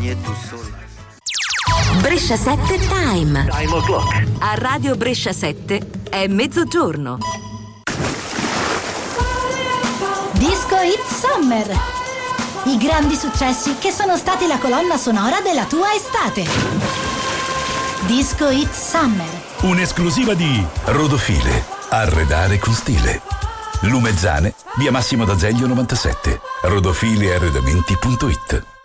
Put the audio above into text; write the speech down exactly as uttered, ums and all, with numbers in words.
soñé tu sola. Brescia sette Time. Time o'clock. A Radio Brescia sette è mezzogiorno. Disco Hit Summer. I grandi successi che sono stati la colonna sonora della tua estate. Disco Hit Summer. Un'esclusiva di Rodofile. Arredare con stile. Lumezzane, via Massimo d'Azeglio novantasette. rodofile arredamenti punto it.